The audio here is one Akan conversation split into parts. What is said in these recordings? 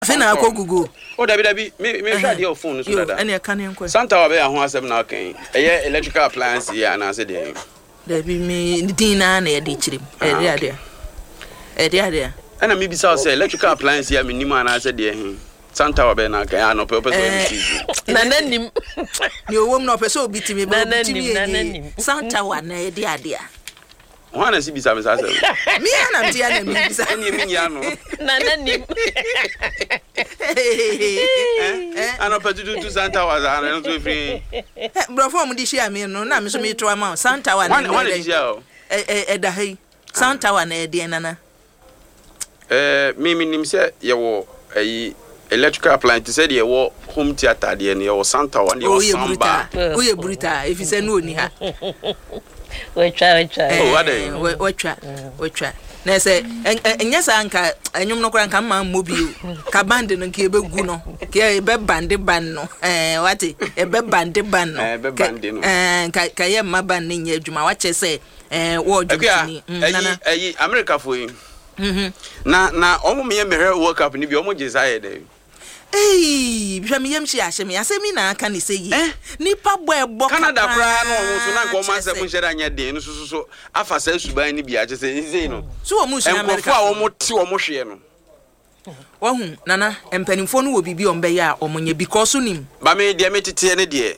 Fina ko gugu. Oh, David, me share your phone so that. Any can enquire. Santa wa be ho asem na kan. Eye electrical appliance here na say dey. David me dina na e dey chirim. E dey. Ana me bisa say electrical appliance here me nimu na say dey. Santa wa be na kan no purpose na nanim. Ni owom na opese obi timi ba timi. Santa wa na e dey ade. Wana si bisa me sa say. Me na mtia na me bisa. Eni me nya no. Na nanim. Ana patu tu Santa wa za na so free. Bro form di share me no na me so me to am Santa wa na. Wana di share o. Da hey. Santa wa na e dey nana. Me nim say ye wo electrical appliance said ye wo home theater dey na ye wo Santa wa na ye wo samba. O ye bruta if you say no ni ha. We try. Oh, what we try. Na say enya sa anka enyum no kora nka ma mobile ka band no nke ebegu no ke ebe band ban no wati ebe band ban no ebe band no ka ye ma ban ne nya adwuma wa che say wo dwuni nana ayi America fo yi na omo me mere World Cup ni bi omo jesaye dey. Bia me yam shi ahye me asemi na aka ne seyi nipa bo Canada kra no wo so na ko man se mun share anya den no so afa sa suban ni bia che se no so wo mun shi America enkrofo a wo ti wo hwe no wo hu nana empanimfo no wo bibi on be ya omonye because nim ba me de me tete ne de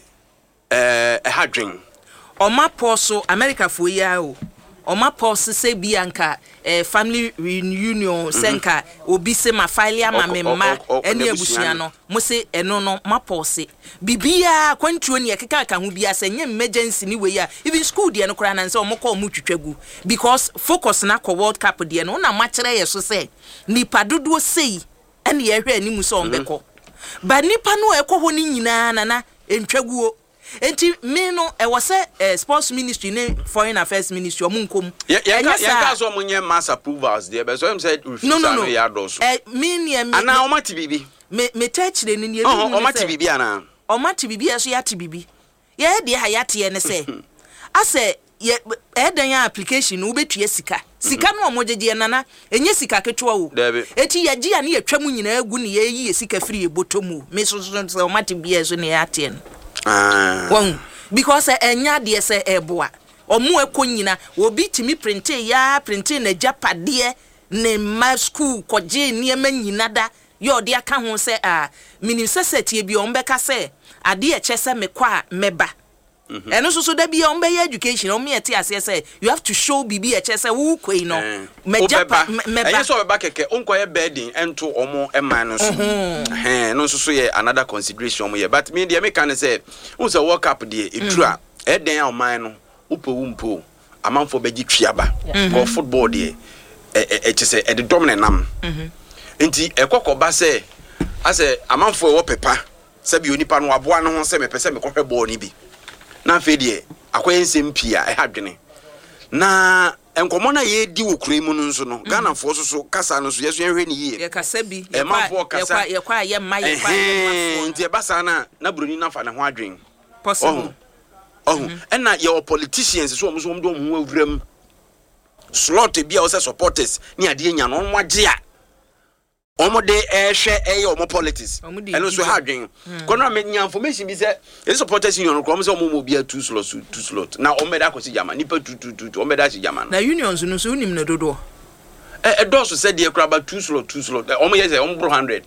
hadwen o ma poso America fo ya o Oma pause se bi anka family reunion senka obi se ma file ama memma ene abusua no mo se eno no ma pause bibia kwantuo ne ekeka ka ho bia se nye emergency ni we ya even school de no kra na nse omo ko mo twetwagu because focus na ko World Cup de no na ma kire ye so se nipa dodo sei ene ye hwe animu so ombeko ba nipa no ekọ ho ni nyina na entwaguo enti me no e was sports ministry ne foreign affairs ministry omunkom ya so munye mass approvals there but so him said no ya do so me ne me ana o mati bibi me touch le ni o mati bibi ana o mati bibi so ya ti bibi ya de ha ya te ne se ase ye edan application no betua sika no omojeje nana enye sika ketwa wo eti ya gia ne yatwa mu nyina agu ne ye yi sika free botomu me so o mati bibi so ne ya te no won because enya de se eboa omo ekonyina obi timi printe na japade ne ma school koje niema nyina da yo de aka ho se minim seseti bi ombeka se ade e chese mekwa meba eno so da bi ombe education o me eti ase se you have to show bibi e chese wo kwei no mejapa meba enye so beba keke onko ye bedding ento omo eman no so no so ye another consideration omo ye but me dey make can say who say World Cup dey etura eden ya oman no upowumpo amanfo beji twiaba go football dey chese e the dominant nam enti ekokoba say ase amanfo wo pepa se bi onipa no aboa no ho se me pese me kohwe ball ni bi na fedie akwayense mpia e hadwene na enkomo na ye di wokure mu no nso no Ghana fo so kasa no so yeso ehwe ni ye ye kasa bi e mafo kasa ye kwa ye ma ye kwa nti e basa na broni na fa ne ho adwen possible na ye politicians so omo do ho awuram slot bia o se supporters ni ade nya no mo age a omo de ehwe eye omo politics eno so hadwen kono me nya information bi se e supporters union ko omo se omo bi a two slot na omo da kosi jama nipa tu omo da si jama na unions no so unim na dodo doso se de kra ba two slot omo ye se omo bro 100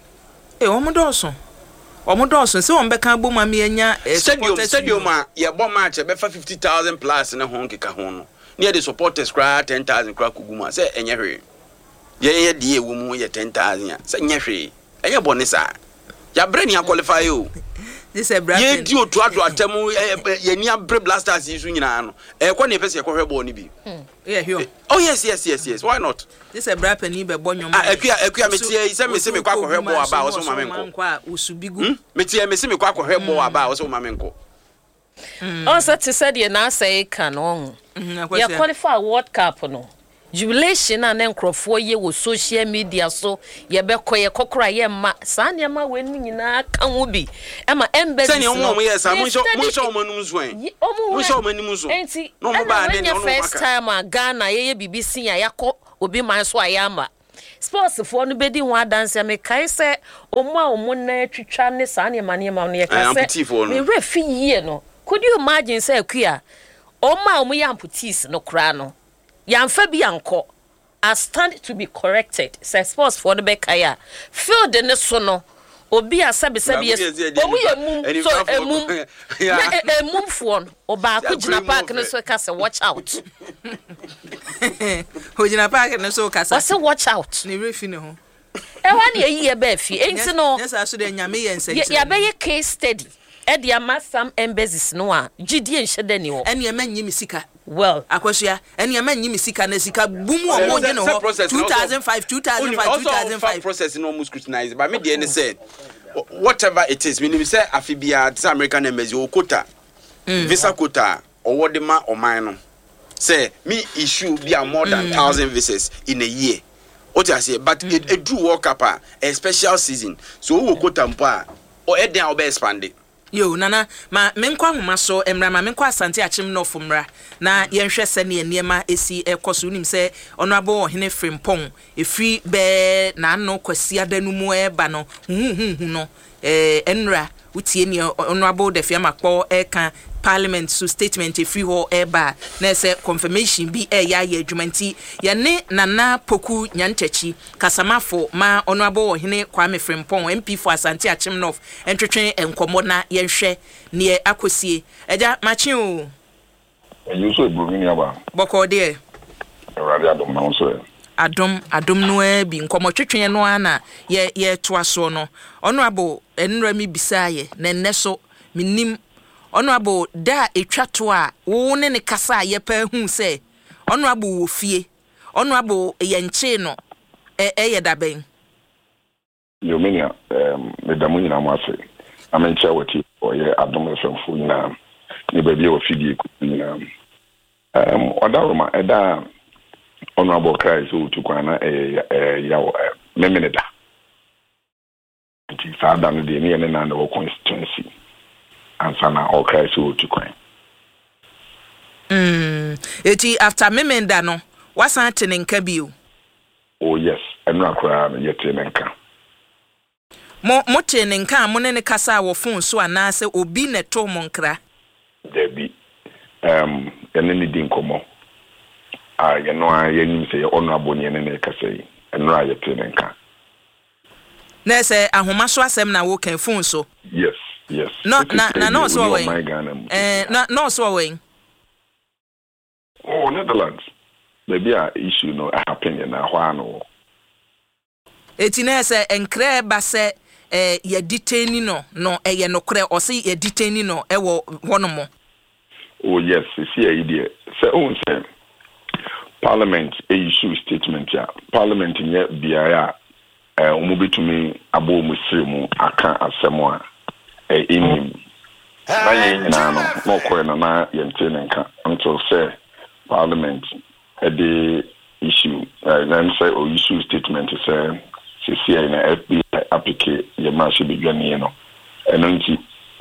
omo doso se omo be kan bo ma me anya stadium a ye bo match be fa 50,000 plus na ho nkeka ho no near the supporters cry 10,000 cry kuguma say enye hwe ye die wo mu ye 10,000 say enye hwe enye bonisa ya brain ya qualify o this a brain ye di otu ado atemu ye ni abre blasters yisu nyina no kwa na pese ye kohwe ball ni bi oh yes why not this a brain ni be bonyom akua metie se me se me kwa kohwe ball aba wo so ma menko kwa usubigu metie me se me kwa kohwe ball aba wo so ma menko on set said ye na say kan on ya qualify World Cup no jubilation and enkrofo ye wo social media so ye be koye kokora ye ma sanya ma we nyina kan wo bi e ma embassy sanya omo ye sa mo sho manum so mo sho manum so no mo ba de no first time a Ghana ye BBC ya yakọ obi man so ayama sports for no bedi ho adanse me kai se omo na twitwa ne sa ne mane ma no ye ka se me refi yie no could you imagine say akua omo ya amputees no kra no yamfa bi anko I stand to be corrected say sports for no be kaya field ne so no obi asabe yes omu ye mum so mum phone oba ko gina park no so ka say watch out ho gina park no so ka say watch out ne refi ne ho e wa ne yi e ba fi enti no yes aso de nyame ye nse ya be ye case study e de ama some embassies no a gidie nhede ni ho ene ye manyi misika well akwasua ene ye manyi misika na sika bumu omo je no 2005 process no almost scrutinized but me the any said whatever it is meaning say afibia this American embassy o quota visa quota or what the ma o man no say me issue be more than 1,000 visas in a year what I say but it do work up a special season so we quota mpa or e den be expand yo nana ma menkwa homa so emra ma menkwa asante achim no fomra na yenhwe se ne niema esi ekoso nim se onabo ohene Frimpong efri be na no kwasi adanu mu eba no no enra utie ni onabo de fiama kpo eka parliament so statement efri ho eba na se confirmation bi ya adwumanti ye ne nana poku nyantachi kasamafo ma onabo ohene Kwame Frimpong MP for asante achim no entwetwe enkomo na yenhwe ne akosie eja machi o so brugini aba boko de radio adom na so adom no bi nkomo twetwe no ana ye toaso no onabo enra mi bisaye na nneso minim onabo da etwato a wo ne kasa ye pa hu se onabo wo fie onabo ye nche no ye daben yo menia medamu nyina mo ase amencha wati oye adom efemfo nyina ne baabi o fidie ku nyina odaroma eda onabo kai so tukwana ya memeneda ti sada no de ne na no constituency ansana okay so tukwan eti after memenda no wasan tenenka bio oh yes enra kra na yetenenka mo tenenka mo ne kasa wo phone so anase obi ne to mo nkra debi ene ni din komo ye no ayenim se ye ono aboni ne kasa yi enra yetenenka na se ahoma so asem na wo kan phone so yes no so way no so way oh Netherlands maybe a issue no happen in a while eti na se enkre ba se ye detain no ye no kre o se ye detain no e wo honomo oh yes see idea say on say parliament issue statement ya parliament nya biaya umubitumi abo muslimu aka asemo in no kwena na yentenenka until say parliament the issue then say or issue statement say CCI na FBI applique ye march be dwane no enonti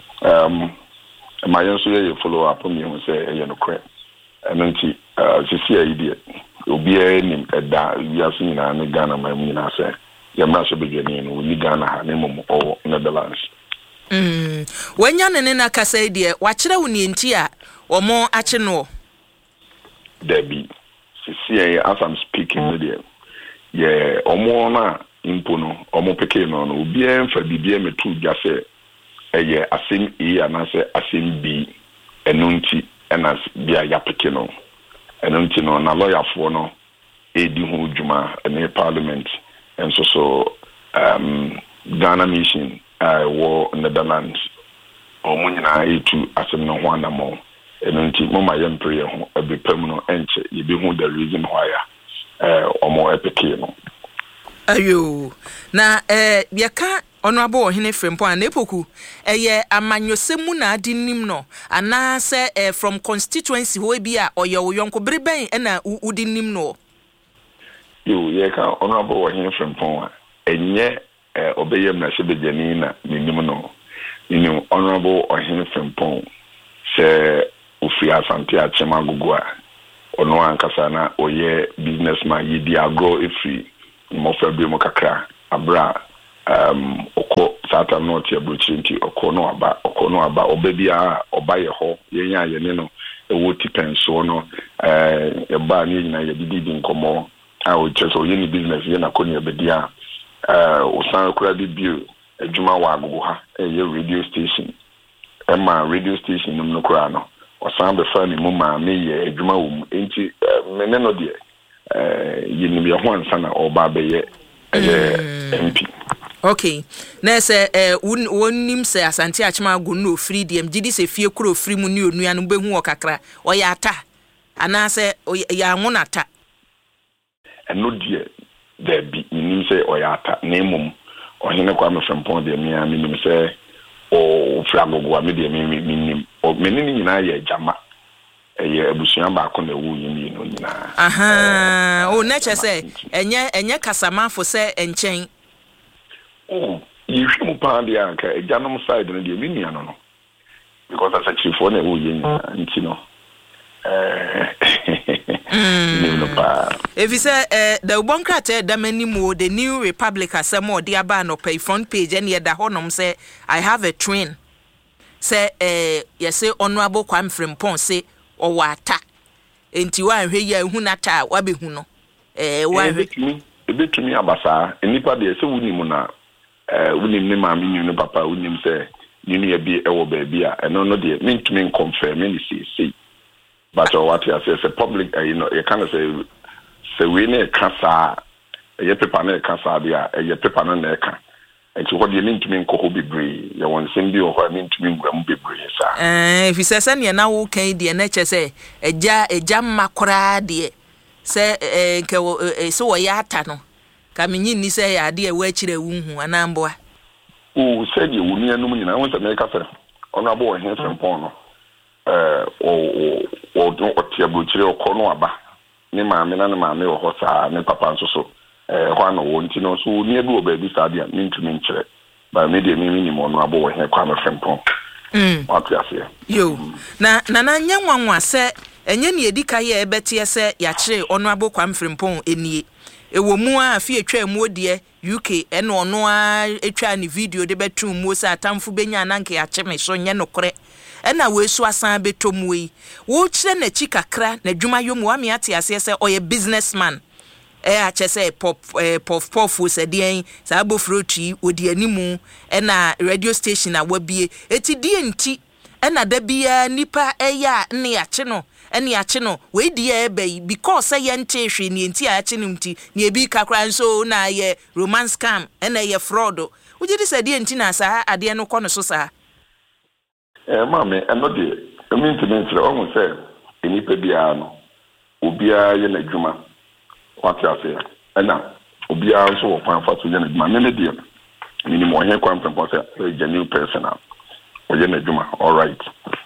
my answer you follow up on me say ye no kwe enonti CCI die obi enim eda wiase nyina ne Ghana ma nyina say ye march be dwane no ni Ghana ha ne mom o Netherlands wanya ne na kasa die wakire wo ni enti a omo ache no Debbie CCI as I'm speaking with you yeah omo na impono omo peke no obi enfa bibia metu dwa se eye asem e anase asem b enunti enas bia ya peke no enunti no na lawyer fo no edi hu djuma ne parliament enso so Ghana mission wo Netherlands omo nyina etu asem no ho anamo enunti mama yempre ho abepam no enche yebi hu the reason why omo epeke no ayo na biaka honorable ohene Frimpong na epoku eye amanyosemu na adinim no ana se from constituency ho bi a oye oyonko breben na udinim no yo ye ka honorable ohene Frimpong enye obeyem na sebejani na ninim no inu honorable ohene Frimpong se ofi asante achema gugu a ono ankasa na oye businessman yidi agro efri mo fa bi mo kakra abra oko sata no tie bruchinti oko no aba obebia obaye ho yenya ye ne no ewo tipenso no e ba ni nyina ye didi nkomo a o cheso ye ni business ye na koni abedia o san kura bi adwuma wa agogo ha ye radio station radio station no kura no o san be fa ni mo ma me ye adwuma wo enti me ne no de ye ni me ho ansa na oba be ye MP. Okay. Na se wonnim se Asante Achima go no free dem gidi se fie kuro free mu ni onua no behu okakra oya ata ana se ya ngonata eno die there be nim se oya ata na emum ohene kwa me frempon de me a nim se o fragogo a me de me nim o me ni nyina ye jama eye abusuan ba ko na wu yin no nyina aha o na che se enye kasamafo se enchen you should pound the anchor, a janum side and the minion, no, because that's a chief one, and you know. If you say the one crater, the many more, the New Republic has some more, dear ban or pay front page, and yet the honum say, I have a train. Say, yes, say, honorable Kwame Frimpong say, or what? Ain't you are here, Hunata, Wabi Huno? Why a bit to me, Abasa, and Nipa, they say, Winimuna. Unim ne ma mi nu papa unim se ni e bi e wo ba bia e no de me to me confirm me see but what you say public you know you can say we na kasa e paper na kasa dia e paper na ka e to what you mean to me ko bebre you want sem bi o ho mean to me ngam bebre sa if you say na na wo kan de na che say eja makora de say nke so wo ya ata no Kaminyi ni se ya de we chire wunhu anamboa o se de wuni anum nyina won se me ka fe ono abo wo hen sempon no o don otia bu chire okono aba ni maame na maame wo ho saa ne papa nso so ho ana wo nti no so ni ebi oba bi saa dia ntumi nchire ba me de mi ni mo no abo wo hen kwa me sempon what you say yo na nyanwanwa se enye ne edika ye ebetie se ya chire ono abo kwa mfrimpon enie ewo mu a fi etwa mu odie UK eno ono a etwa ni video de betu mu se atamfo benya na nke acheme so nye nokore ena we so asan betomu yi wo kire na chi kakra na dwuma yomu ami ate ase se oye businessman achese pop se den sa abofrotu odi animu ena radio station awabie eti die nti ena da bia nipa eya ne ya che no ene ya che no we di ebe because ye nte hwe ni nti ya che no nti ni ebi kakra nso na ye romance scam ena ye fraud uji di se die nti na sa ade no kɔ no so sa mama eno de maintenance re o say enipa bia no obia ye na dwuma wati ase ena obia nso wo kwan fa so ye na dwuma me de ni mo he kwan pempo say a new person oye na dwuma all right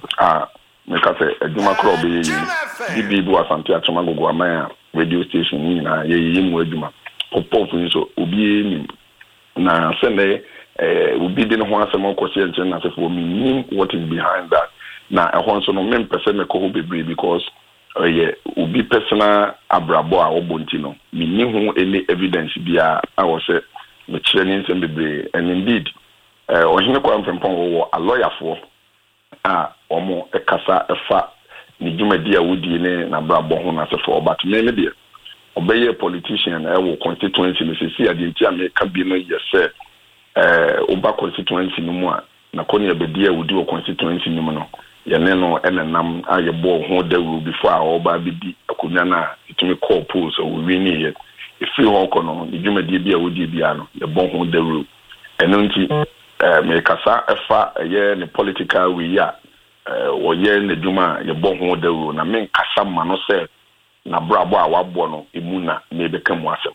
me ka say adwuma kro be yi bi bu Asante Achima gogo amaya radio station ni na ye mu adwuma pop so obi ni na sende obi de no ho asem okosi enche na se for me what is behind that na ehon so no me pese me ko be because obi personal abrabo a obonti no me ni ho any evidence bia I was say me training sem bebre and indeed ohine kwa mfempon wo a lawyer for omo ekasa efa ni dwumadi a wodi ne na brabo ho na se for but me de obeye politician wo constituency no se si ade nti America bi no yese oba constituency no mu a na koni abedi a wodi wo constituency no mu no yene no enenam ayebo ho dawu before a oba bedi akonya na itumi call polls so we win ye ifi ho kono ni dwumadi bi a wodi bia no yebo ho dawu eno nti me kasa efa ye ne political we ya wo ye ne dwuma yebo ho dawu na me kasa ma no se na brabo a wabo no emuna na ebekamu asem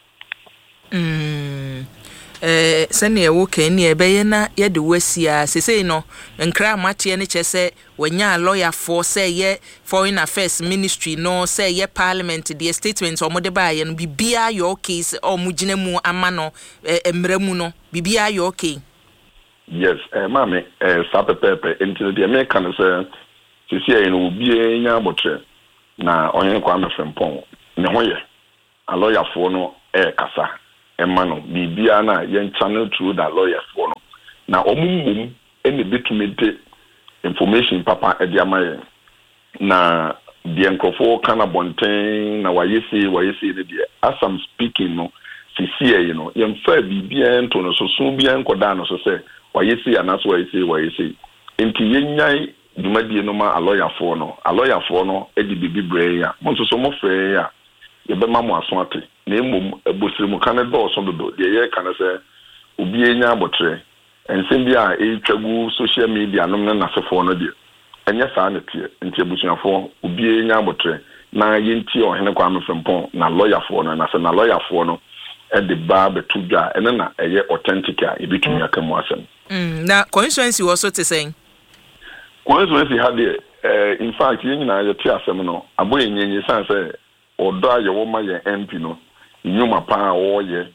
sene ewo kan ni ebeye na ye de wasia sesei no nkra matie ne chese wanya lawyer for say ye foreign affairs ministry no say ye parliament the statement o mode ba ye no bibia your case o mugina mu ama no emramu no bibia your case yes mame sapepepe into the American say sesei no bibia nya botre na onye kwa mefempon ne hoye a lawyer for no kasa emano bibia na yen channel through that lawyer for no na omumum ene betumete information papa e dia maye na the encrofo kana bonten na wayesi ne dia as I'm speaking no sisi no yem fa bibia ento no so bia nkoda no so se wayesi anaso wayesi enti yenyai dumadie no ma a lawyer for no e di bibi bre ya mo so mo frɛ ya ye be ma mo aso ate na emom ebosiri mu kan do so do de ye kan se obi enya abotre ensem bia e twagu social media no na sefo no de enya saa na tie nti ebusuafo obi enya abotre na ye nti ohene kwa mfempon na lawyer for no na se na lawyer for no e de ba betudwa ene na eye authentic a ebitumi akamu asem na constituency was so to say constituency had in fact yen na ye tie asem no aboye nyenye san se odo aye wo ma ye MP no nyuma pa wo ye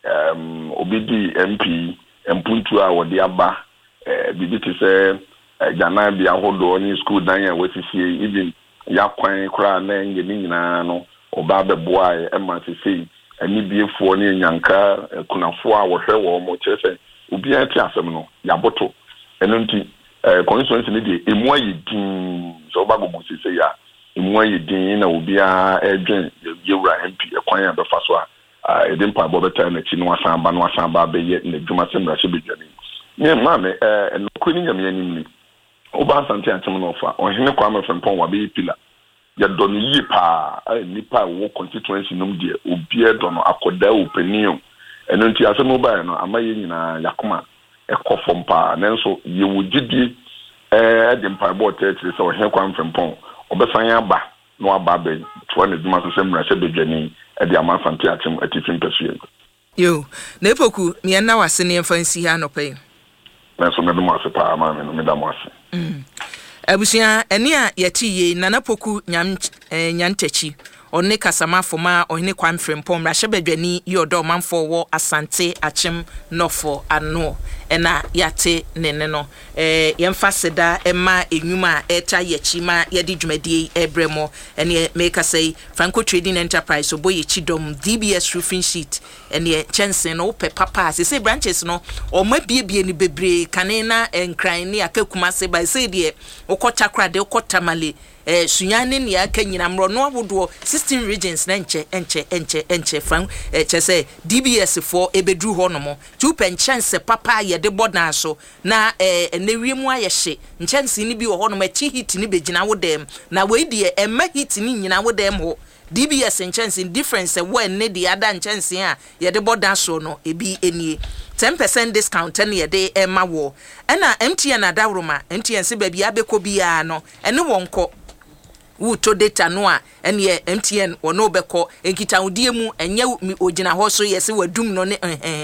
obidi MP empuntu a wo de aba bibi te se jana bia hodo ni school dan ya wesisie even yakwan kra na nge ni nyina no oba beboa e ma sisi ani biefo ni nyanka kunafo a wo hwe wo mo chese obi an ti asem no yaboto eno nti constituency ni de emu ayi din so ba gogo sisi ya emu ayi din na obi a edwen yewura MP ekwan ya be fa so a edin pa bo beta na chi no asan ba be ye na dwuma semra hye bedwani ne ma me no kuni nyame anim ni oba sante antem no fa ohene kwa mafempon wa be pila ya donu yi pa nipa wo constituency num de obi e dono akoda opinion eno nti asem ba no amaye nyina yakoma ekofom pa nenso ye wugidi de mpa bo tetri so ohene kwa mafempon obesan ya ba no aba be to na dwuma so semra hye bedwani e de ama sante atem atifin pesue yo na epoku me na wase ne mfansi ha no pay nenso me do mo asepa ama me no me da mo ase abusia eni a yetiye nanapoku nyantachi onne kasama foma ohne kwamfrempom ra hyebadwani yodo manfo wo asante achem nofo ano ena yate nene no yemfa seda ema enwuma eta yachi ma yedi dwumadie ebremo ene make say Franco Trading Enterprise oboye chidom DBS roofing sheet ene chense no pe papa se branches no o ma biebie ni bebre kanena enkran ni akakuma se by say de okota krade okota male sunyane ni aka nyina mro no abodo 16 regions na enche fan chese DBS for ebedru ho no mo tu pen chance papa ye de bodan so na enewiem ayehye nchanse ni bi ho no ma chi hit ni begina wo dem na we de emma hit ni nyina wo dem ho DBS nchanse difference when ne the other nchanse a ye de bodan so no ebi enie 10% discount na ye de emma wo na MTN adawroma MTN se bia abekọ bia no ene wonko wuto data no a ene MTN wono beko enkitawudie mu enye ogina ho so yesi wadum no ne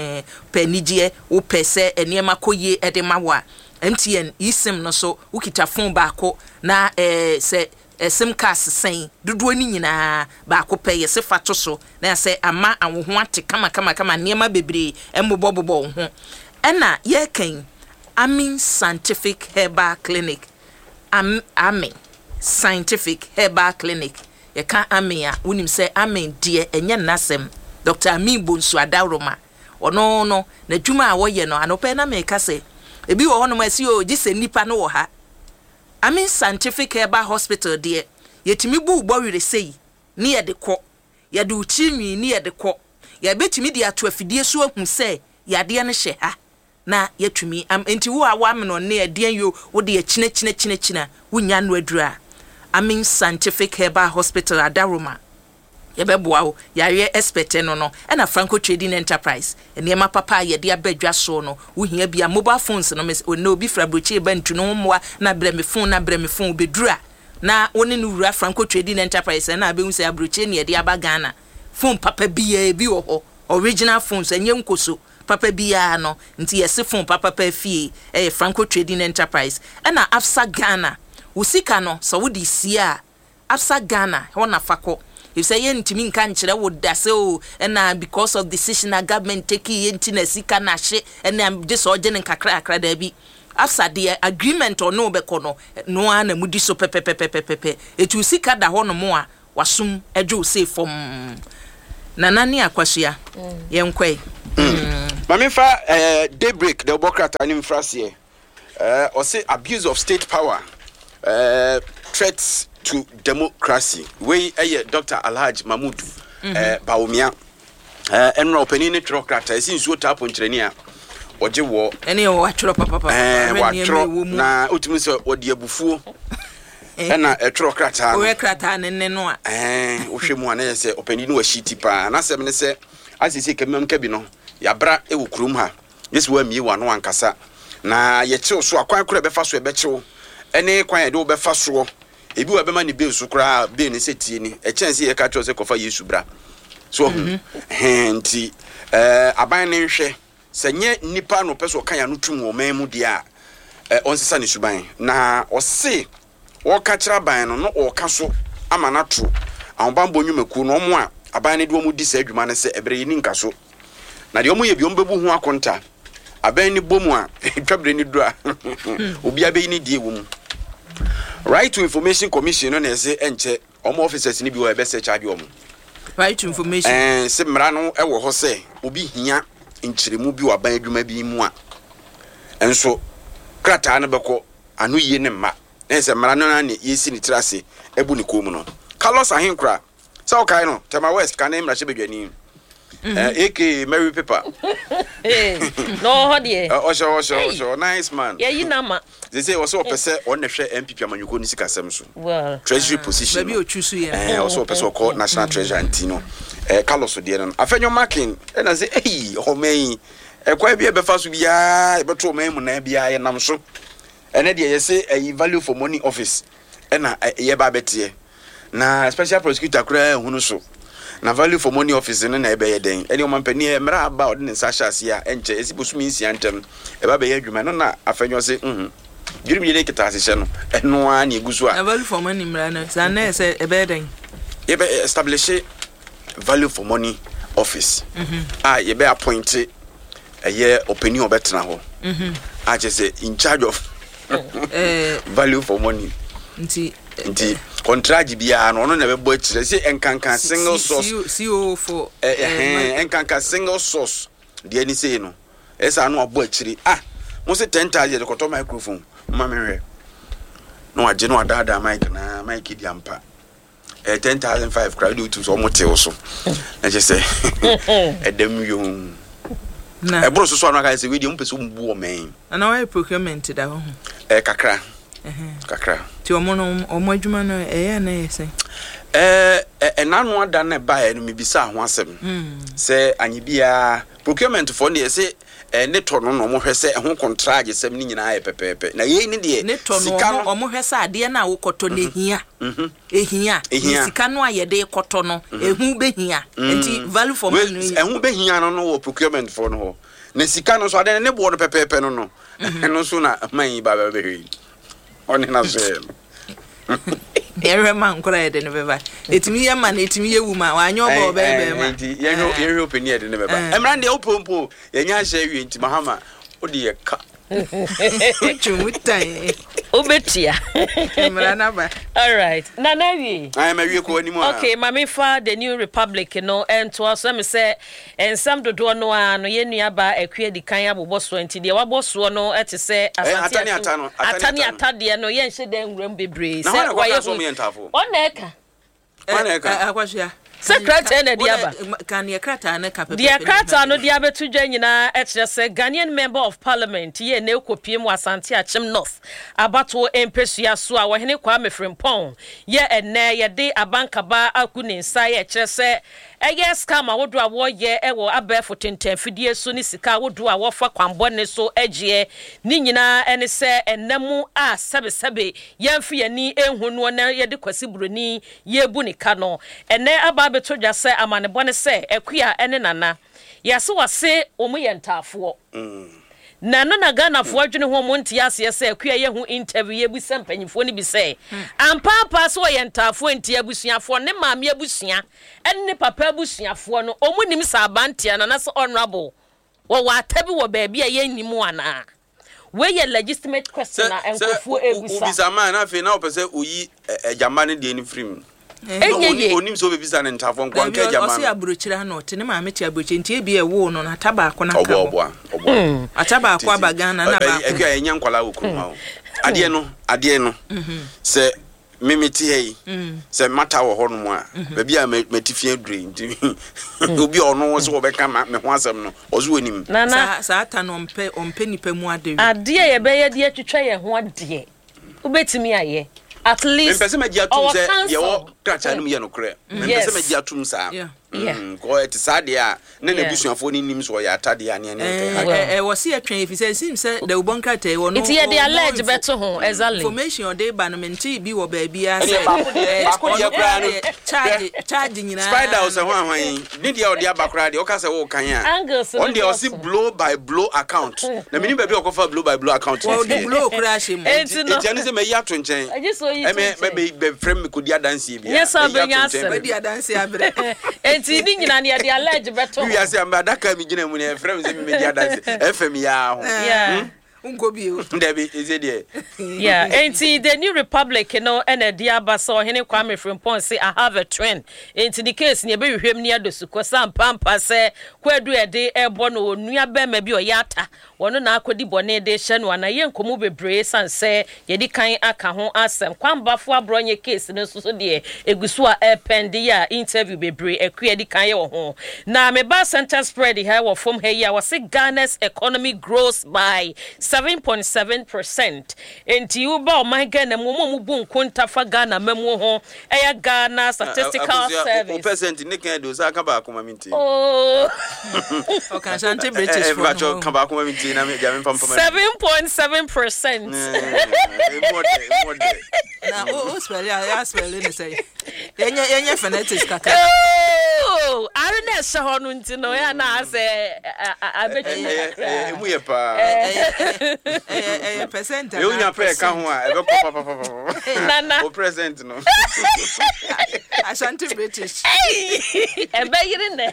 penigye wo pese ene makoye ede mawa MTN isim no so ukita phone baako na se sim card sen dodo ni nyina baako pe yesi fato so na se ama anwo ate kama niema bebre embobobo ho ena ye kan Amin Scientific Herbal Clinic Amin Scientific Herbal Clinic ye kan Amin a wonim se Amin de enye nasem Dr. Amin Bonsu Adawroma ono no na dwuma a wo ye no anope na me ka se ebi wo hono ma si o gise nipa no wo ha Amin Scientific Herbal Hospital de yetimi bu gbowire sei ni ye de kọ ye de uchimi ni ye de kọ ye betimi de ato afidie so ahu se yade ne hye ha na yetumi enti wo awa me no ne ade yo wo de china wunya no adura Amin Scientific Herbal Hospital Adaroma yebeboa wo yare expert no no na Franco Trading Enterprise eniema papa ye de abadwa so no wo hia bia mobile phones no no obi fra brochi bantu no moa na breme phone bedura na woni no wura Franco Trading Enterprise na abehu se abrochi ne de abagana phone papa bia bi wo ho original phones enye nkoso papa bia no nti yesi phone papa fie Franco Trading Enterprise na Afsa Ghana usika no so wodi sia Afsa Ghana wona fako if say yentimi nka nkyere wo dase o na because of decision na government take yenti na sika na hye na this urgent nkakra da bi Afsa the agreement or no bekono no ana mudi so pepe etu sika da ho no mo a wasum edwo say from Nani akwashia. Yenkwe. Mamifa Daybreak the Democrat and infrasie. Or say abuse of state power. Threats to democracy. We Dr. Alhaj Mahmoud Baumia. Enro penine trocrata since what happened trenia. Oje wo ene o atro papa watro na utumi se odi abufuo na trocrata o krata ne no a wohwemu ana se openine wa shiti pa na sem ne se asisi kemem ka bi no yabra e wo krum ha yesu wa mi wa no ankasa na ye chew so akwan kura be fa so e be chew ene kwan ye de wo be fa so ebi wa be ma ne be so kura be ne se tie ni e chance ye ka chew se kofa yesu bra so henti aban ne hwe senye nipa no peso kan ya no tum wo man mu dia onsesa ne suban na ose wo ka kira ban no no o ka so ama na to awbambo nwumaku no mo a aban ne de wo mu di sa adwuma ne se ebre ni nka so na de wo mu ye bi wo bebu hu akonta aban ni bomu a twabre ni dura obi abe ni die wo mu Right to Information Commission no na se enche omo officers ni bi wo ebe se charge wo mu Right to Information se mra no e wo ho se obi hia nchiremu bi waban adwuma bi mu a enso krata na beko anu yie ne mma ense mra no na yesi ni trase ebu ni komu no Carlos Ahinkra so kai no Tema West kan emra hye bedwani AK Mary Pepper no hodie osho nice man yeah you nama they say also pese on hwe MPP amanyuko ni sikasem so well treasury position baby ochusu ye also pese ko national treasury antino Carlos de no afenyo marking na say homei kwa bia be fa so bia e beto omai na bia ye nam so ene de ye say value for money office na ye ba betie na special prosecutor kura hunu so na value for money office no na ebe ye den ene o mampani e mra aba o de nsa hyase a enche esibosumi nsia ntem e ba be ye adwuma no na afenyo say Girim ye kita asese no eno a na eguso a value for money mra na sa na say ebe den ye be establish value for money office ye be appoint ye opinion obetna ho a je say in charge of value for money nti contract bia no na be bo akire say enkankan single source CO for enkankan single source de ani say no esa no abo akire mo say 10,000 de koto microphone ma menwe no age no adada mic na mic di ampa 10,005 crowd to so motel so na je say edem yo na e bro so no ka say we di mpeso mbu o men na why procurement da ho kakra ti omo adwuma no na yese enanu ada na ba e no mebisa ho asem se anyibia procurement for ne say ne to no mo hwese ho contract sem ni nyina aye pepepe na ye ni de sika no mo hwese ade na wokoto na ehia sika no aye de koto no ehu behia enti value for money ehu behia no wo procurement for no na sika no so ade ne bo no pepepe no eno so na man ba ba be oni na so Every man could have done never. It's me a man, it's me a woman. I know about baby. You're opinion never. I'm running the open pool. Yanya say you into Mahama. Oh dear, Obetia. All right. Nanawi. I am a real anymore. Okay, Mammy Fa, the New Republic, and to us, some say, and some do no one, no yeniaba, a queer the Kaya was 20. The Wabos no at to say, Atania Tadia, no yen said then Rumby Breeze. Why is me and Tafo? One neck. I was here. Secretary and Diaba. Can you crater and a cup? Dear Carter, no Diaba to Janina, at just a Ghanaian member of parliament, ye no copium was Santia Chim North. Abato Empressia Sua, when he kwame from Pong. Ye and nay, ye day a bankaba, I couldn't say at just say. Yes, come, I would do a war ye, I will a barefoot in 10 feet soon sika would do a war for Quambone so edgy, Nina and say, and Namu sabe, yan free and knee, and who no ye de quasibruni, ye bunicano, and there a barber to just say, I'm on a bonnet say, a queer and nana. Yes, so I say, Omi and Tafo. Nana na Ghana for June home yes, say, queer who interview with some penny for be say. And papa so and Tafo and Tiabusia for ne mamma busia, and ne papa busia for no, or when him sabantian and as honorable. Well, what table baby a yen moana. Where your legitimate question and go for a man, I feel now, per se, we a Jamani de free. enye onim so be bisa ne ntafo nkwa nka jama o se abrochira no te ne ma me ti abrochi nti e bi e wo no na taba akọ na ka obo ataba akọ abagana na ba e ga enya nkwala okuru ma ade no se mimiti hei se mata wo hono mu a ba bia matifia dure nti obi ono wo so wo beka me ho asem no ozo onim sa ata no ompe nipa mu ade ye be ye de atwetwa ye ho ade ubetimi aye at least mpese magia tum se ye wo kracha no ye no kre mpese magia tum sa ko et sade a na na busuafo ni nim so ya atade ya ne wo se atwan efise sim se the ubonka te wo no it ye the allege beto ho exactly information o dey ba no menti bi wo ba bia se charge nyina spider o se ho ahwan ni dia o dia bakra de o ka se wo kan a on dia o si blow by blow account na mini ba bi o ko fa blow by blow account wo di blow crash mu enti ani se me ya to nchen be frame me ko dia dance bi yes abenya se be dia dance abre enti ni nyina ne de allege beto wi ase amba daka mi gina mu ne frame se me dia dance fm ya ho Unkobio. Debbie, is it there? Yeah, enti the New Republic, you know, and the Diabaso, Henry Kwame Frimpong say I have a trend. Into the case near be him near the Sukosan Pampa say, where do a day airborne or near maybe or yata? One na kodi bone de shen one a yen komu be brace and say, Yedi kain aka hon asem, Kwam Bafua bronye case no so dear, Egusua pendia interview be bre, a query kain or home. Now, me bar center spread the hair from here was say Ghana's economy grows by 7.7%. Enti uba my Ghana mumu bunkunta fa Ghana memu ho eya Ghana Statistical Service. Percent ni kan do sa kan ba akoma minti. Oh. Okay, Ashanti British from. Kan ba akoma minti na me ja me pam pam. 7.7%. Na o spell ya spell ni say. Yenye phonetics kaka. Oh, I don't know how no nti no ya na say abeti. Mu ye pa. Percent. You nya pay ka ho a e be papa. Nana. O present no. Ashanti British. E be yire ne.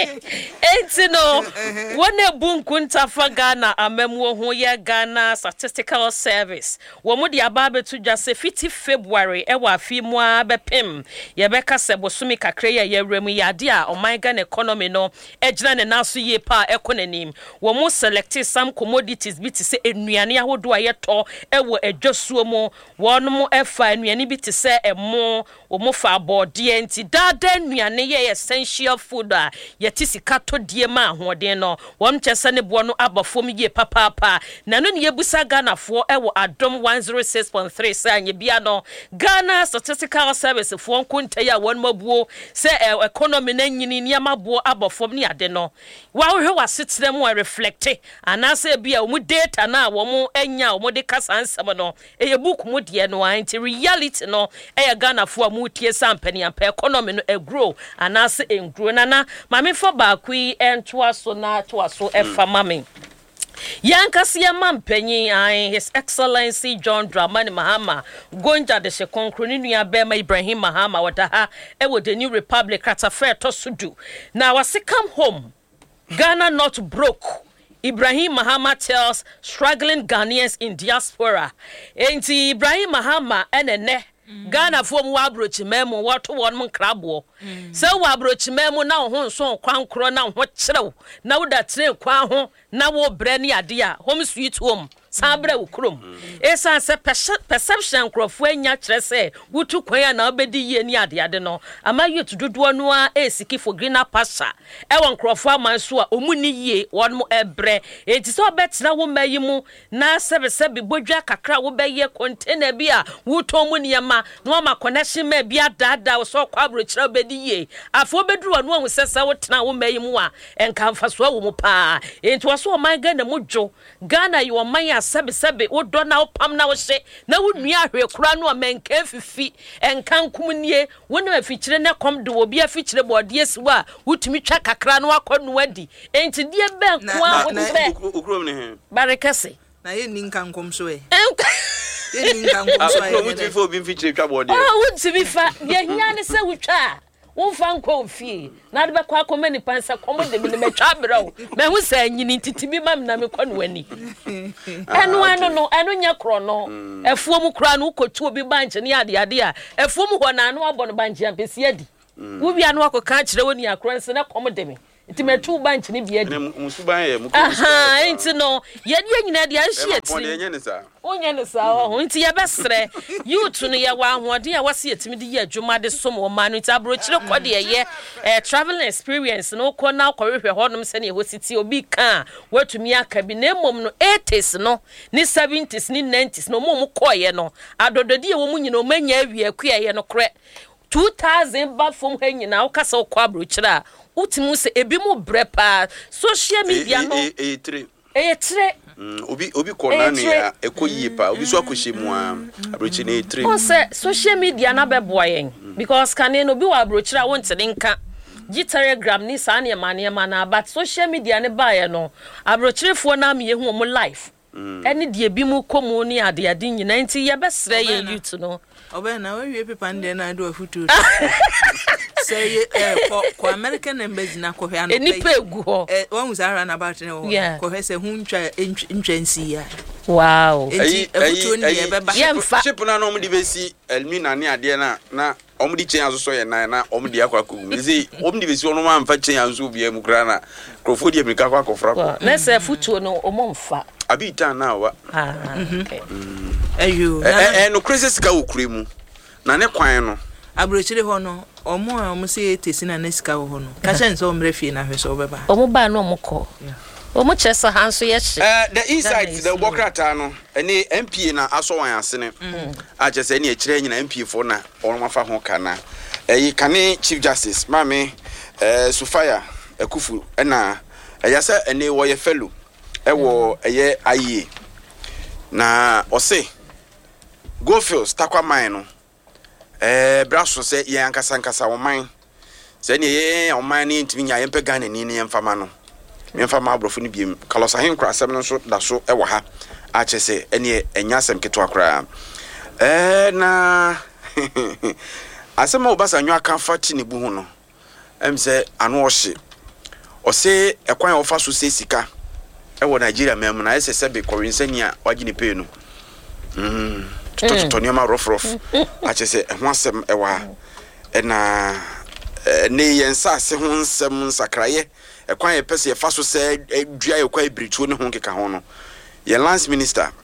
Enti no, wona bunkunta fa Ghana amemwo ho ye Ghana Statistical Service. Wo mo de aba betu dwa se 50 February e wa afi mu a bepem. Ye be ka se bosumi kakra ye remu yade a o my Ghana economy no ejina ne naso ye pa ekononim. Wo mo select some commodities bi ti se enuane ahodo ayeto ewo adwasuo mu won mo efa enuane bi ti se emo wo mo fa abode enti dada enuane ye essential food a yeti sika to die ma ahoden no won kyese ne bo no abafom ye papa na no ne yebusa Ghana fo ewo adom 106.3 se anye bia no Ghana Statistical Service fo nkontai a won mabuo se economy na nyini ne amabuo abafom ne ade no wa hwe wasetere mu reflect anase bia mu data na wo mu enya wo de kasa ansam no eye book mu de no anti reality no eye Ghana fo mu tie sampani ampa economy no grow anase engrow nana mame fo ba ku entoa so na toa so efa mame Yankasi Mampenyi, His Excellency John Dramani Mahama, Gonja de Shekonkru, Nia Bema Ibrahim Mahama, Wataha, with the New Republic, Katafer Tosudu. Now, as he come home, Ghana not broke. Ibrahim Mahama tells struggling Ghanaians in diaspora. Enti Ibrahim Mahama, ene Ghana from Wabrochi Memo, what one mon crabo. So Wabrochi Memo now hon so kwan krona what chrow. Now that train kwan now brany idea, home sweet home. Sabre ukrum. Esa se perception crofwenya trese. Wutu kwaya na obedi ye ni ade ade no. Ama you to do no a esiki for greener pasture. E won crofwa manso a omuni ye won mo ebre. Enti so betina wo mayi mu na sebe bodwa kakra wo beye container bi a wutu omuni ma no ma connection ma bi adada so kwabro kira obedi ye. Afo bedru no hu sesa wo tena wo mayi mu a enka mfaso wo mu pa. Enti wo so man Ghana mujo. Ghana you man sebe wo do na opam na wo hye na wo nua ahwe kura no menka fifi enkan kumnie wo na afikyire ne kom de wo bi afikyire bode esiwa wutumi twa kakra no akonu adi enti die be ko a wo be ukrom ne he barekase na ye ninkan kom so e ye ninkan kom so e wo tumi fo bi afikyire twa bode wo tumi fa ye nya ne se wutwa Unfa nko fie. Na de be kwa akoma ni pansa komo de me metwa bra. Me hu sa nyini titibi mam na me kɔ no ani. Enu nya kro no. Efuom kra no kotu obi banche ne ade a efuom hɔ na no abɔ no banche ampesi adi. Wo bia no akɔka kyerɛ woni akro nse na komo de me. Nti metu banche ne bia di. Musuban ye muko. Nti no ye nyina de ahye ati. Onye ne sa ho nti ye besre youth no ye wa ahoɔden a wase atimi de ye adwuma de som wo ma no nti abrochire kɔ de ye traveling experience no kɔ na kɔhwehwɛ hɔnom sɛ ne ho city obi ka watumi aka bi na mmom no 80s no ni 70s ni 90s no mo kɔ ye no adododi ye wo mu nyina o manya awie akua ye no korɛ 2000 ba fom ha nyina wo kasa wo kɔ abrochire a utimu se ebi mu brepa social media no etre obi kona ne ekoyi pa obi so akohye mu a abrochi na etre o se social media na beboa yen because kan no bi wa abrochi a wonte nka gi Telegram ni sa ne ma na but social media ne ba ye no abrochirefo na me hu mo life ene de ebi mu komu ni ade nyina nti ye besre ye youth no obe na we wie pepa nde na do afutu say ko American embassy na ko hwe ano eni pegu ho one was around about no ko hwe se hu ntwansi ya wow afutu ni ye beba ship na no mudi besi elmina ne ade na omudi chen asoso ye na omudi akwa kugum zi omudi besi ono ma mfa chen anso bia mu kra na krofodi amerika kwa kofra ko na se afutu no omomfa abi tan na wa ayo no crazy sika okuremu na ne kwan no abrochire ho no omo se tesi na sika ho no ka chen so omre fie na hweso obeba omo ba no omko omo chesa hanso ye hye the inside the bokrata no ene MP na aso wan asene a chese ne akire nyina MP fo na omafa ho kana kane Chief Justice mame Sufaya Akufu na yasa ene wo ye fellow ewo eye aye na ose Gofields takwa man no braso se ye ankasa wo man se ne ye wo man ne ntimi nya ye mpe Ghana ni ne yemfama no yemfama abrofo ne biem Carlos Ahenkra asem no so da so ewo ha a chese ene enya asem keto akra na asem Obasanjo aka fati ne bu hu no emse anu ohye ose ekwan ofa so se sika ewo Nigeria mem na ese sebe kwensania wagine pe no Tony ma rof a chese ho asem ewa na ne yensa se ho nsem nsakraye ekwan ye pese ye fa so se dua ye kwa ibirichuo ne ho nkeka ho no ye lance minister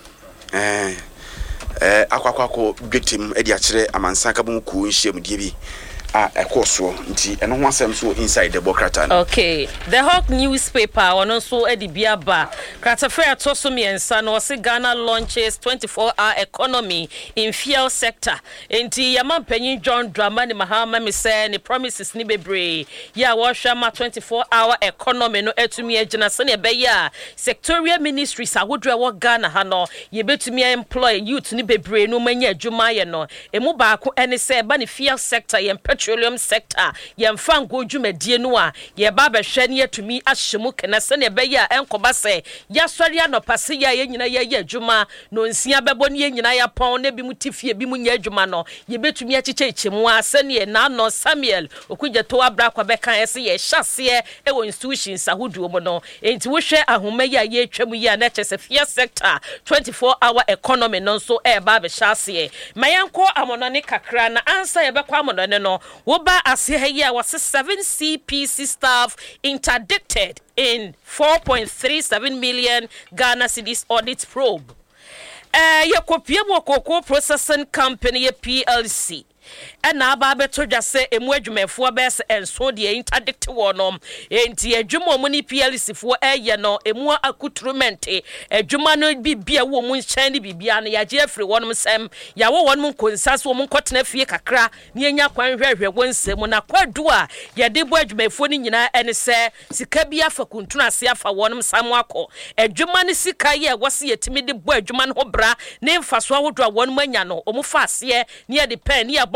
akwakwako victim edi a kire amansa ka bu ku nhiem die bi ekoso nti eno ho asem so inside the bokrata. Okay, the Hawk newspaper ono so edi biaba Kratafair toso miensa no se Ghana launches 24-hour economy in fuel sector. Enti yamampanyin John Dramani Mahama me say ne promises ni bebre ya wo hwa ma 24-hour economy no etumi agina se ne be ya sectorial ministries ahodre wo Ghana ha no ye betumi employ youth ni bebre no manya adwuma ye no emu baako ene se ba ne fuel sector ye petroleum sector yemfa ngodwumadie no a ye ba behwe ne yatumi ahyemu kenase ne be ya enkoba se ya sori anopase ya nyina ye adwuma no nsia bebo ne nyina ya pon ne bi mutifie bi mu nya adwuma no ye betumi achichechemu ase ne na no Samuel okugyeto abra kwa beka ese ye hyase ewo institutions ahoduo mo no enti wo hwe ahoma ya ye twam ya na chese fuel sector 24-hour economy no so e ba be hyase mayanko amonone kakra na ansa ye bekwa amonone no woba asihaya was 7 CPC staff interdicted in 4.37 million Ghana cedis audit probe. Yakopia Mokoko Processing Company PLC. And now Babeto just say a mwejume for best and so the interdict wonom. Enti a jumo money PLC for a yano, a more accoutrement, a jumano be a woman shiny bibiana, ya Jeffrey one sem, yawa one moon consas woman cotton fia kakra, near Yakwan River once, mona quadua, ya de mwejume phoning yina and say, Sikabia for Kuntuna sia for one samwako, a jumani sikaya was ye timid boy juman hobra, name for swallow one manano, omufas ye, near the pen, near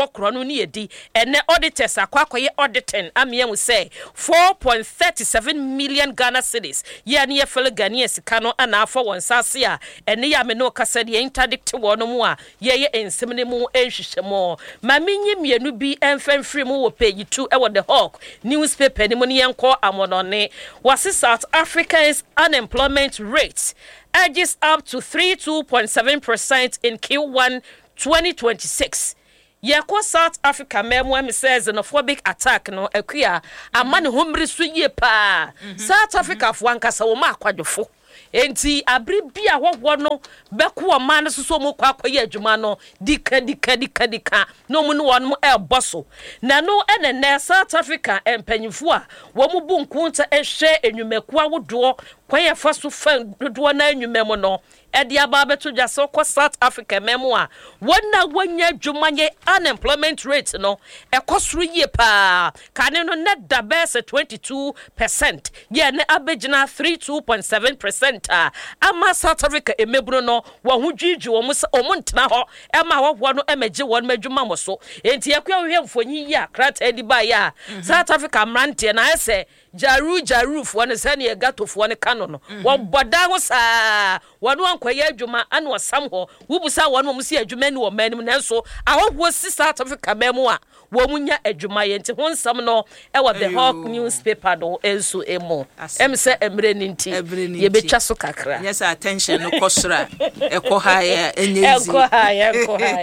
bokro no ne yedi ene auditors akwakoye auditing amia mu say 4.37 million Ghana cedis ye ne ye fel Ghana sika no ana afọ won sase a ene ya me no kasa de interdict wono mu a ye ensem ne mu enhwehwemo ma menyi mienu bi enfamfiri mu wo page 2 e wo the Hawk newspaper ni mu ne yenko amonone wase South Africa's unemployment rate edges up to 32.7% in Q1 2026. Yako South Africa memo says xenophobic attack no akua amane homri so ye pa South Africa fo ankasa wo ma akwadwofo enti abri bia hwo no beko man so mo kwakoye adwuma no dika no mu no won eboso na no ene South Africa empanyifo a wo mu bu nkunta ehwe enwumaku awodo kwaya fa so fa dodo na enwumem no edi ababeto dwaso ko South Africa memo a wona wanya adwumanye unemployment rate no ekosoro ye pa kane no net da base 22% ye ne abegina 32.7% ama South Africa emebro no wo hodwidwi wo mo ntena ho ema wo no emagye wo madwuma mo so enti yakwa hwemfonyi ya krata edi ba ya South Africa mrante na ese jaru fo ne sane ye gatofo ne kano no wo boda ho saa wonu ankwaya adwuma ane wasam ho wubusa wonu mo si adwuma ni wo manim nanso ahogwo si South Africa memo a wo munya adwuma ye nti honsam no e wo the Hawk newspaper do enso emo se emre ninti ye betwa so kakra yes attention no kosra ekohaya enyezi ekohaya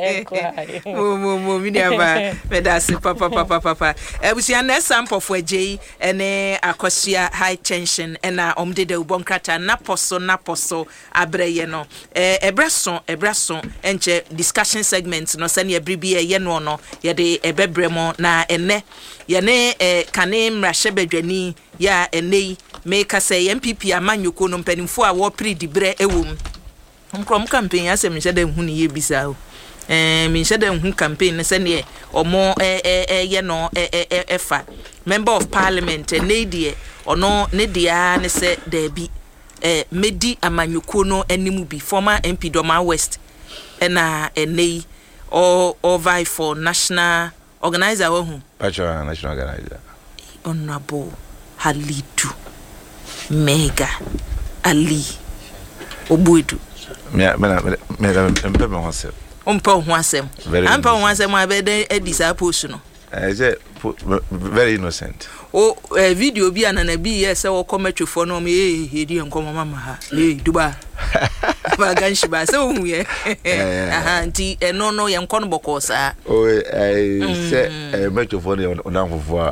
mo media ba medase papa ebusia na sample for agye ene akosia high tension ena omdede ubonkrata naposo abreye no ebraso enche discussion segment no sane ebribie ye no ye de ebebremo na ene ye ne kane mrahye badwani ya enei make say MPP amanyoko no mpanimfo a wo predibre ewom nkrom campaign asem nhede hu ne ye bisa o mi nhede hu campaign ne sane omo ye no efa member of parliament enedie ono ne dia ne se debi medi amanyoko no animu bi former MP Doma West na enei or vie for national organizer wo national organizer Honorable Halidu Mega Ali Obuedu me mpe me hosem ompe ho asem ampe ho asem abede edisa post no very innocent video bi anana bi yes wo kometwefo no me hedi enkomo mama ha duba ba ganshi ba so hu ye aha nti eno no ye nkono bokosa say metwefo no onanfofo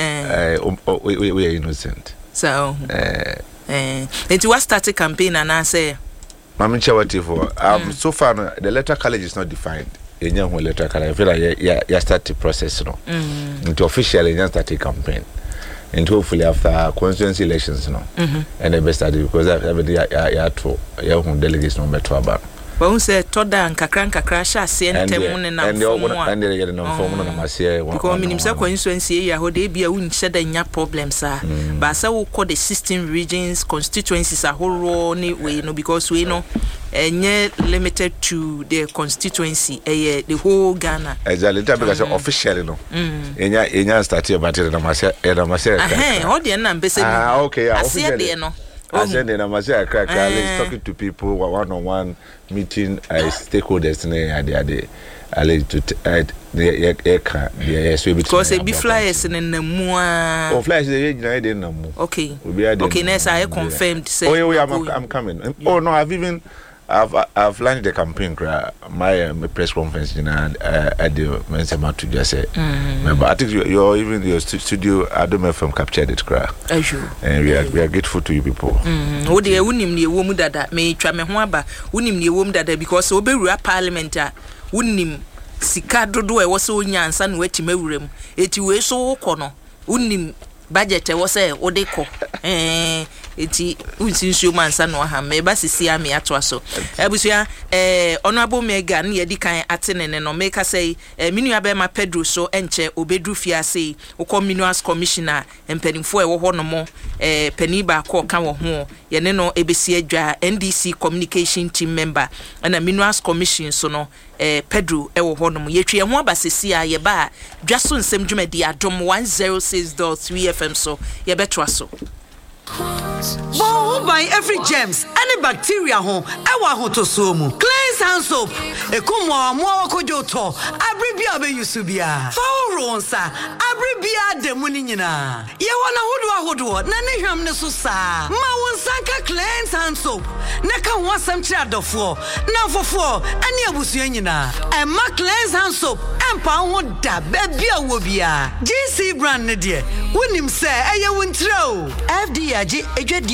we innocent so nti what started campaign and say mama chawati for so far no, the electoral college is not defined enya ho electoral college I feel like ya start the process no into officially enya start the campaign and hopefully after constituency elections no and the best idea because everybody ya to ya ho delegates no beto aba but we say toda nkakra sha se ntem ne na form and they get no form no na se because minim say constituency ya ho de bia won hyeda nya problems a but say we call the 16 regions constituencies ahoro ni we no because we know enye limited to the constituency the whole Ghana exactly because officially no enya start about it na mase all the na mbese okay officially no as in na mase let's talking to people one-on-one meeting stakeholders ne ale to the so because be flyers in the mua flyers they na mu okay next I confirmed say I'm coming no I've launched the campaign my press conference at the Mensema to just say but I think even your studio Adom FM captured it and we are grateful to you people o de unim ne wo mu dada me twa me ho aba unim ne wo mu dada because obewura parliament a unim sika dodo e wo se onyansa no atimawuram eti we so wo kɔ no unim budget e wo se wo de kɔ enti unsinsuo mansa no ha meba sisi ame ato so abusua honorable mega na yedi kan atenene no make say minu abema Pedro so enche obedru fiase communals commissioner empanimfo ewo ho no mo paniba ko ka wo ho ye ne no ebesi adwa NDC communication team member na minerals commission so no Pedro ewo ho no yetwe ho abasesi a ye ba dwaso nsem dwumadi adom 106.3 FM so ye betwa so Bon by every germs any bacteria ho ewa ho to so mu cleanse hand soap ekumwa mo akojo to abribia be yusubia fawronsa abribia de muni nyina ye wona hodo na ne hwam ne so sa ma wonsanka cleanse hand soap na ka ho asam kira dofo na fofo ani abusua nyina e ma cleanse hand soap empa ho da bebia wo bia GC brand ne de wonim se eye wontro FDA ejwe